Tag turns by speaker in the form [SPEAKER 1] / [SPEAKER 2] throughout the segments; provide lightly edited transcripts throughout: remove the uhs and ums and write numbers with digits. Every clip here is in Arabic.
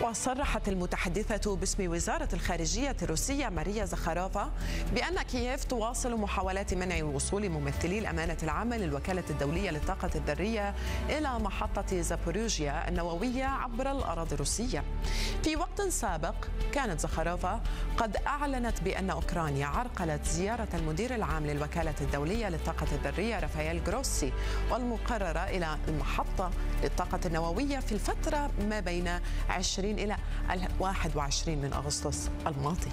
[SPEAKER 1] وصرحت المتحدثة باسم وزارة الخارجية الروسية ماريا زخاروفا بأن كييف تواصل محاولات منع وصول ممثلي الأمانة العامة للوكالة الدولية للطاقة الذرية إلى محطة زابوروجيا النووية عبر الأراضي الروسية. في وقت سابق كانت زخاروفا قد أعلنت بأن أوكرانيا عرقلت زيارة المدير العام للوكالة الدولية للطاقة الذرية رافائيل جروسي والمقررة إلى المحطة للطاقة النووية في الفترة ما بين 20 إلى 21 من أغسطس الماضي.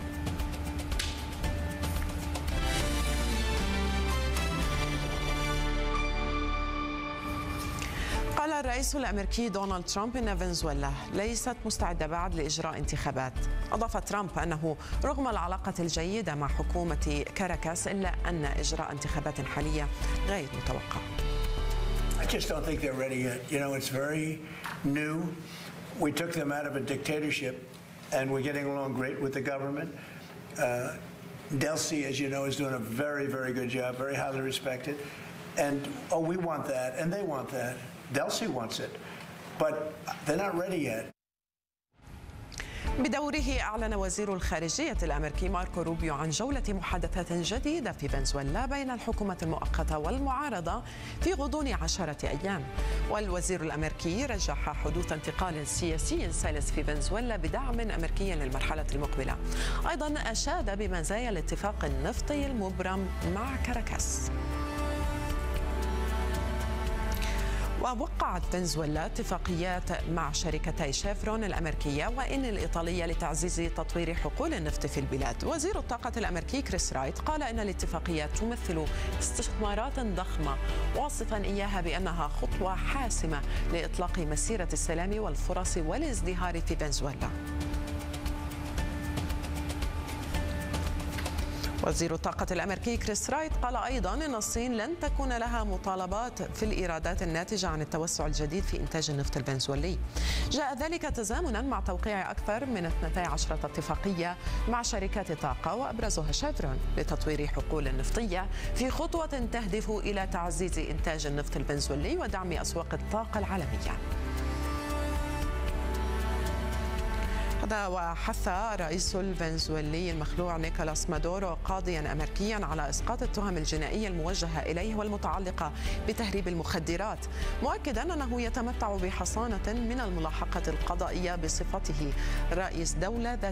[SPEAKER 1] قال الرئيس الأمريكي دونالد ترامب أن فنزويلا ليست مستعدة بعد لإجراء انتخابات. أضاف ترامب أنه رغم العلاقة الجيدة مع حكومة كاراكاس إلا أن إجراء انتخابات حالية غير متوقع.
[SPEAKER 2] I just don't think they're ready yet. You know, it's very new. We took them out of a dictatorship, and we're getting along great with the government. Delcy, as you know, is doing a very, very good job, very highly respected. And, we want that, and they want that. Delcy wants it, but they're not ready yet.
[SPEAKER 1] بدوره أعلن وزير الخارجية الأمريكي ماركو روبيو عن جولة محادثات جديدة في فنزويلا بين الحكومة المؤقتة والمعارضة في غضون 10 أيام. والوزير الأمريكي رجح حدوث انتقال سياسي سلس في فنزويلا بدعم أمريكي للمرحلة المقبلة. أيضا أشاد بمزايا الاتفاق النفطي المبرم مع كاراكاس. ووقعت فنزويلا اتفاقيات مع شركتي شيفرون الأمريكية وإن الإيطالية لتعزيز تطوير حقول النفط في البلاد. وزير الطاقة الأمريكي كريس رايت قال إن الاتفاقيات تمثل استثمارات ضخمة، واصفا إياها بأنها خطوة حاسمة لإطلاق مسيرة السلام والفرص والازدهار في فنزويلا. وزير الطاقة الأمريكي كريس رايت قال أيضا أن الصين لن تكون لها مطالبات في الإيرادات الناتجة عن التوسع الجديد في إنتاج النفط الفنزويلي. جاء ذلك تزامنا مع توقيع أكثر من 12 اتفاقية مع شركات طاقة وأبرزها شيفرون لتطوير حقول النفطية في خطوة تهدف إلى تعزيز إنتاج النفط الفنزويلي ودعم أسواق الطاقة العالمية. هذا وحث الرئيس الفنزويلي المخلوع نيكولاس مادورو قاضيا أمريكيا على إسقاط التهم الجنائية الموجهة إليه والمتعلقة بتهريب المخدرات، مؤكدا أنه يتمتع بحصانة من الملاحقة القضائية بصفته رئيس دولة ذات